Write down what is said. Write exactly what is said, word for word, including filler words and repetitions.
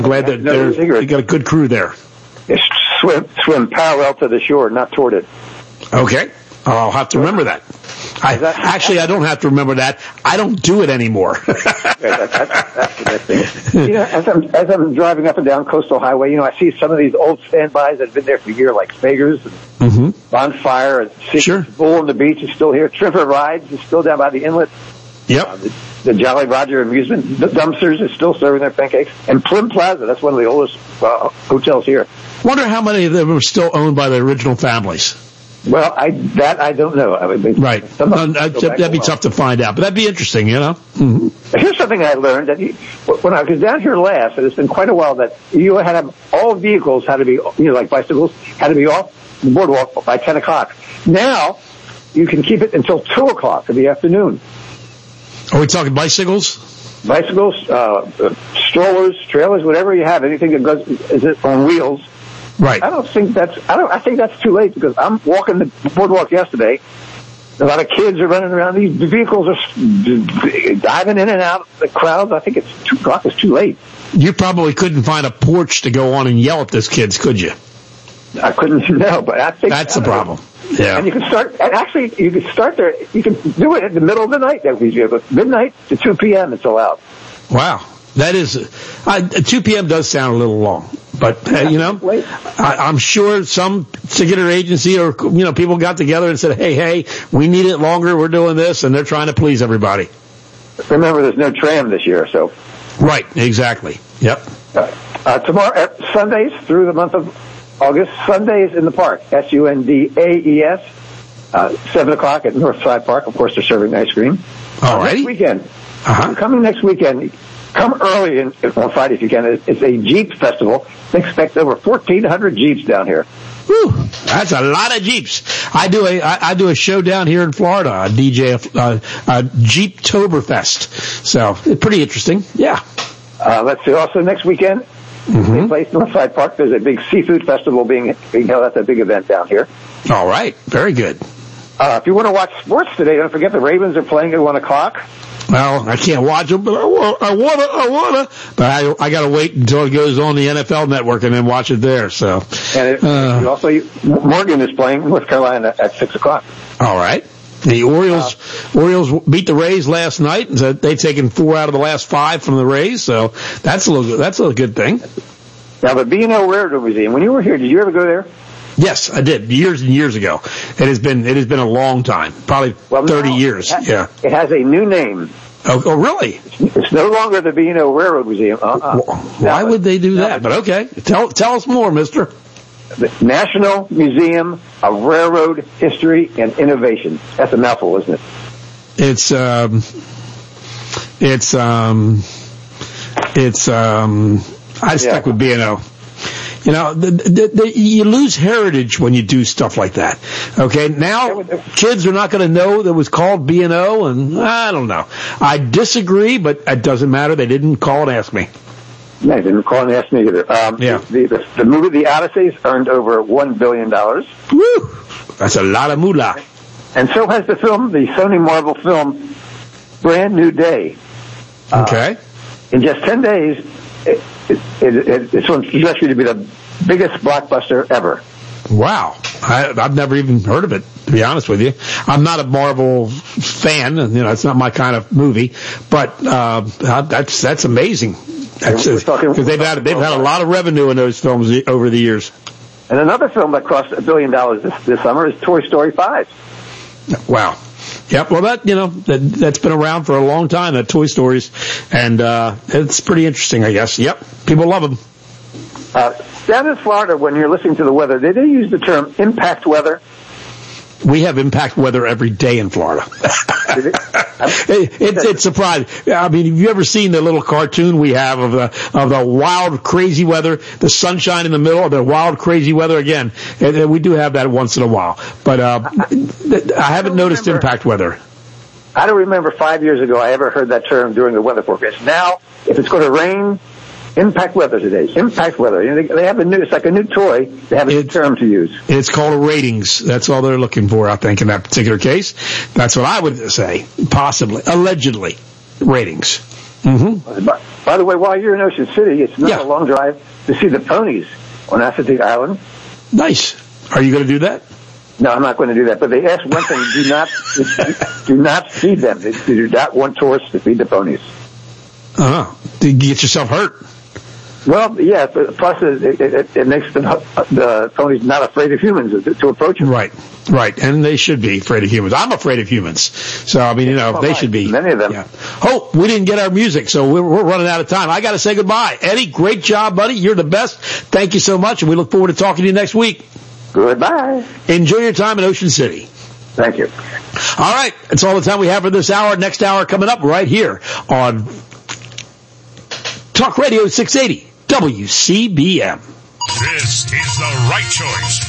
glad that no they got a good crew there. They swim, swim parallel to the shore, not toward it. Okay. I'll have to remember that. I, actually, I don't have to remember that. I don't do it anymore. yeah, that, that, that's the best thing. You know, as I'm, as I'm driving up and down Coastal Highway, you know, I see some of these old standbys that have been there for years, like Spagers and mm-hmm. Bonfire and sure. Bull on the Beach is still here. Tripper Rides is still down by the inlet. Yep. Uh, the, the Jolly Roger Amusement Dumpsters is still serving their pancakes. And Plim Plaza, that's one of the oldest uh, hotels here. Wonder how many of them are still owned by the original families. Well, I that I don't know. I mean, right. Uh, that'd be tough to find out, but that'd be interesting, you know. Mm-hmm. Here's something I learned that you, when I was down here last, and it's been quite a while, that you had to, all vehicles had to be, you know, like bicycles, had to be off the boardwalk by ten o'clock. Now, you can keep it until two o'clock in the afternoon. Are we talking bicycles? Bicycles, uh, strollers, trailers, whatever you have, anything that goes is it on wheels. Right. I don't think that's, I don't, I think that's too late because I'm walking the boardwalk yesterday. A lot of kids are running around. These vehicles are diving in and out of the crowds. I think it's two o'clock is too late. You probably couldn't find a porch to go on and yell at those kids, could you? I couldn't, no, but I think that's the problem. Yeah. And you can start, and actually, you can start there, you can do it in the middle of the night, that these vehicles. Midnight to two p.m. it's allowed. Wow. That is, uh, two p.m. does sound a little long. But, uh, you know, I, I'm sure some particular agency or, you know, people got together and said, hey, hey, we need it longer, we're doing this, and they're trying to please everybody. Remember, there's no tram this year, so. Right, exactly. Yep. Uh, uh, tomorrow, uh, Sundays through the month of August, Sundays in the park, S U N D A E S, uh, seven o'clock at Northside Park. Of course, they're serving ice cream. All right. Next weekend. Uh-huh. Coming next weekend. Come early in, on Friday if you can. It's a Jeep festival. Expect over fourteen hundred Jeeps down here. Whew, that's a lot of Jeeps. I do a I, I do a show down here in Florida, a D J, uh, uh, Jeeptoberfest. So pretty interesting. Yeah. Uh, let's see. Also next weekend, mm-hmm. in place Northside Park, there's a big seafood festival being being held at that big event down here. All right. Very good. Uh, if you want to watch sports today, don't forget the Ravens are playing at one o'clock. Well, I can't watch them, but I want, I want to, I want to. But I, I got to wait until it goes on the N F L Network and then watch it there. So, and it, uh, also Morgan is playing North Carolina at six o'clock. All right. The Orioles, uh, Orioles beat the Rays last night, and so they've taken four out of the last five from the Rays. So that's a little, that's a good thing. Now, the B and O Railroad Museum. When you were here, did you ever go there? Yes, I did years and years ago. It has been it has been a long time, probably well, thirty no, years. It has, yeah, it has a new name. Oh, oh really? It's no longer the B and O Railroad Museum. Uh-uh. Why now, would they do that? But okay, tell tell us more, Mister. The National Museum of Railroad History and Innovation. That's a mouthful, isn't it? It's um, it's um, it's um. I stuck yeah. with B and O. You know, the, the, the, you lose heritage when you do stuff like that. Okay, now kids are not going to know that it was called B and O, and I don't know. I disagree, but it doesn't matter. They didn't call and ask me. No, they didn't call and ask me either. Um, yeah. The, the, the movie The Odyssey earned over one billion dollars. Woo! That's a lot of moolah. And so has the film, the Sony Marvel film, Brand New Day. Okay. Uh, in just ten days, it, it, it, it, it's projected to be the biggest blockbuster ever. Wow. I, I've never even heard of it, to be honest with you. I'm not a Marvel fan, and you know, it's not my kind of movie, but uh, that's that's amazing. That's because they've had they've had a lot of revenue in those films over the years. And another film that cost a billion dollars this, this summer is Toy Story five. Wow. Yep. Well, that you know that that's been around for a long time. That Toy Stories, and uh, it's pretty interesting, I guess. Yep. People love them. Uh, down in Florida, when you're listening to the weather, did they use the term impact weather? We have impact weather every day in Florida. it, it's it's surprising. I mean, have you ever seen the little cartoon we have of the of the wild, crazy weather, the sunshine in the middle, the wild, crazy weather again? And, and we do have that once in a while, but uh, I, I haven't I noticed remember, impact weather. I don't remember five years ago I ever heard that term during the weather forecast. Now, if it's going to rain, impact weather today. Impact weather. You know, they, they have a new, it's like a new toy. They have a new term to use. It's called a ratings. That's all they're looking for, I think, in that particular case. That's what I would say. Possibly. Allegedly. Ratings. Mm-hmm. By, by the way, while you're in Ocean City, it's not Yeah. a long drive to see the ponies on Assateague Island. Nice. Are you going to do that? No, I'm not going to do that. But they asked one thing: do not, do not feed them. They do not want tourists to feed the ponies. Uh-huh. Did you get yourself hurt? Well, yeah. But plus, it, it, it makes the, the ponies not afraid of humans to, to approach them. Right, right. And they should be afraid of humans. I'm afraid of humans. So, I mean, you know, Well, they right. should be. Many of them. Yeah. Oh, we didn't get our music, so we're, we're running out of time. I got to say goodbye. Eddie, great job, buddy. You're the best. Thank you so much, and we look forward to talking to you next week. Goodbye. Enjoy your time in Ocean City. Thank you. All right. That's all the time we have for this hour. Next hour coming up right here on Talk Radio six eighty W C B M. This is the right choice.